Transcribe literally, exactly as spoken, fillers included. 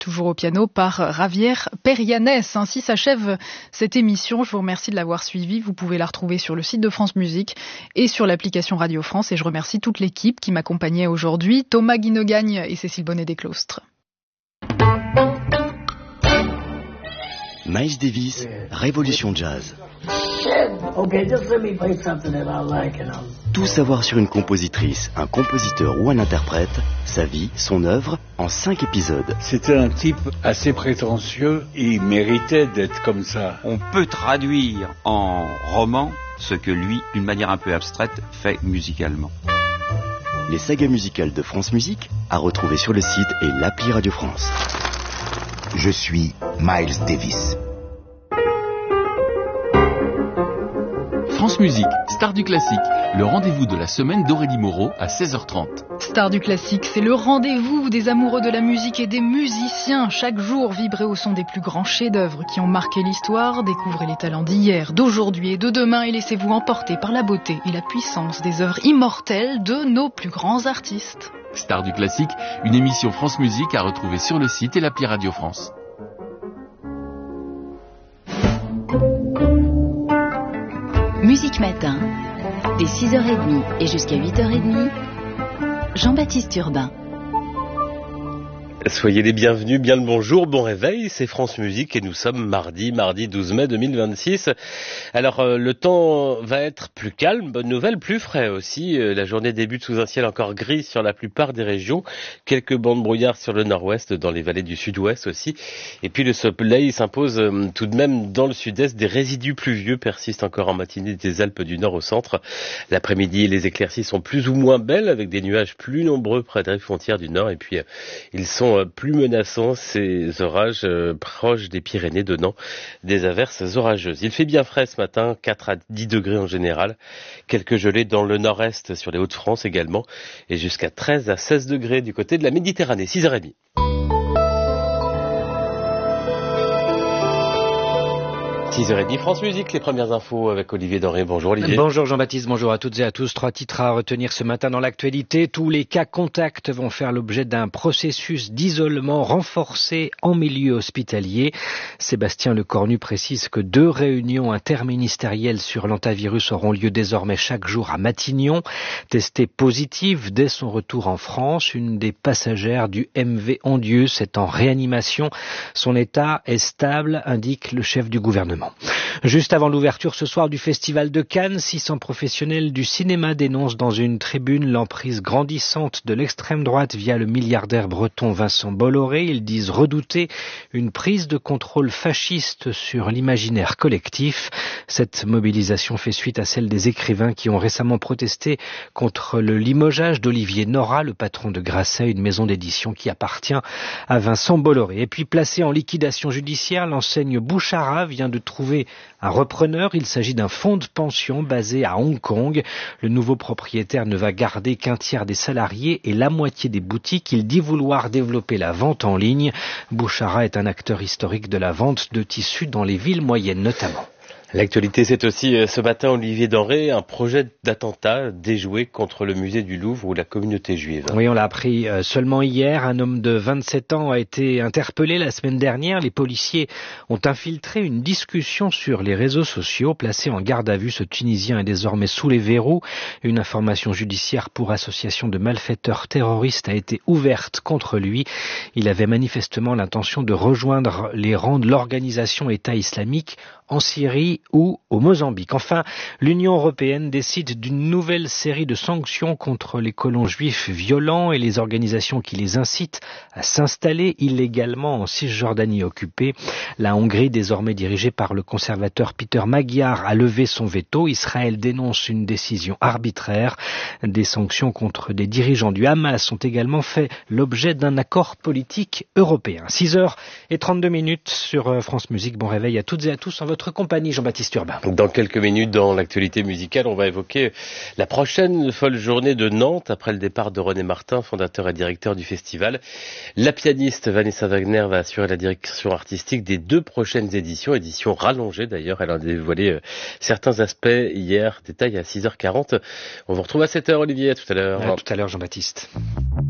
toujours au piano par Javier Perianes. Ainsi s'achève cette émission. Je vous remercie de l'avoir suivie. Vous pouvez la retrouver sur le site de France Musique et sur l'application Radio France. Et je remercie toute l'équipe qui m'accompagnait aujourd'hui, Thomas Guinogagne et Cécile Bonnet-Desclostres. Miles Davis, Révolution Jazz. Okay, just let me play something that I like and I'll... Tout savoir sur une compositrice, un compositeur ou un interprète, sa vie, son œuvre, en cinq épisodes. C'était un type assez prétentieux, il méritait d'être comme ça. On peut traduire en roman ce que lui, d'une manière un peu abstraite, fait musicalement. Les sagas musicales de France Musique, à retrouver sur le site et l'appli Radio France. Je suis Miles Davis. France Musique, Star du Classique, le rendez-vous de la semaine d'Aurélie Moreau à seize heures trente. Star du Classique, c'est le rendez-vous des amoureux de la musique et des musiciens. Chaque jour, vibrez au son des plus grands chefs-d'œuvre qui ont marqué l'histoire. Découvrez les talents d'hier, d'aujourd'hui et de demain et laissez-vous emporter par la beauté et la puissance des œuvres immortelles de nos plus grands artistes. Star du Classique, une émission France Musique à retrouver sur le site et l'appli Radio France. Musique Matin, dès six heures trente et jusqu'à huit heures trente, Jean-Baptiste Urbain. Soyez les bienvenus, bien le bonjour, bon réveil, c'est France Musique et nous sommes mardi, mardi douze mai deux mille vingt-six. Alors euh, le temps va être plus calme, bonne nouvelle, plus frais aussi. Euh, la journée débute sous un ciel encore gris sur la plupart des régions, quelques bancs de brouillard sur le nord-ouest, dans les vallées du sud-ouest aussi. Et puis le soleil s'impose euh, tout de même dans le sud-est, des résidus pluvieux persistent encore en matinée des Alpes du Nord au centre. L'après-midi, les éclaircies sont plus ou moins belles avec des nuages plus nombreux près des frontières du Nord et puis euh, ils sont plus menaçants, ces orages euh, proches des Pyrénées, donnant des averses orageuses. Il fait bien frais ce matin, quatre à dix degrés en général, quelques gelées dans le nord-est, sur les Hauts-de-France également, et jusqu'à treize à seize degrés du côté de la Méditerranée, six heures trente. six heures trente, France Musique, les premières infos avec Olivier Denré. Bonjour Olivier. Bonjour Jean-Baptiste, bonjour à toutes et à tous. Trois titres à retenir ce matin dans l'actualité. Tous les cas contacts vont faire l'objet d'un processus d'isolement renforcé en milieu hospitalier. Sébastien Lecornu précise que deux réunions interministérielles sur l'hantavirus auront lieu désormais chaque jour à Matignon. Testée positive dès son retour en France, une des passagères du M V Ondius est en réanimation. Son état est stable, indique le chef du gouvernement. Juste avant l'ouverture ce soir du Festival de Cannes, six cents professionnels du cinéma dénoncent dans une tribune l'emprise grandissante de l'extrême droite via le milliardaire breton Vincent Bolloré. Ils disent redouter une prise de contrôle fasciste sur l'imaginaire collectif. Cette mobilisation fait suite à celle des écrivains qui ont récemment protesté contre le limogeage d'Olivier Nora, le patron de Grasset, une maison d'édition qui appartient à Vincent Bolloré. Et puis placé en liquidation judiciaire, l'enseigne Bouchara vient de trouver un repreneur. Il s'agit d'un fonds de pension basé à Hong Kong. Le nouveau propriétaire ne va garder qu'un tiers des salariés et la moitié des boutiques. Il dit vouloir développer la vente en ligne. Bouchara est un acteur historique de la vente de tissus dans les villes moyennes notamment. L'actualité, c'est aussi ce matin, Olivier Denré, un projet d'attentat déjoué contre le musée du Louvre ou la communauté juive. Oui, on l'a appris seulement hier. Un homme de vingt-sept ans a été interpellé la semaine dernière. Les policiers ont infiltré une discussion sur les réseaux sociaux. Placé en garde à vue, ce Tunisien est désormais sous les verrous. Une information judiciaire pour association de malfaiteurs terroristes a été ouverte contre lui. Il avait manifestement l'intention de rejoindre les rangs de l'organisation État islamique en Syrie ou au Mozambique. Enfin, l'Union européenne décide d'une nouvelle série de sanctions contre les colons juifs violents et les organisations qui les incitent à s'installer illégalement en Cisjordanie occupée. La Hongrie, désormais dirigée par le conservateur Peter Magyar, a levé son veto. Israël dénonce une décision arbitraire. Des sanctions contre des dirigeants du Hamas ont également fait l'objet d'un accord politique européen. six heures trente-deux minutes sur France Musique. Bon réveil à toutes et à tous en votre compagnie, Jean-Baptiste Urbain. Dans quelques minutes, dans l'actualité musicale, on va évoquer la prochaine folle journée de Nantes, après le départ de René Martin, fondateur et directeur du festival. La pianiste Vanessa Wagner va assurer la direction artistique des deux prochaines éditions, éditions rallongées d'ailleurs. Elle a dévoilé certains aspects hier, détail à six heures quarante. On vous retrouve à sept heures, Olivier, à tout à l'heure. À tout à l'heure, Jean-Baptiste.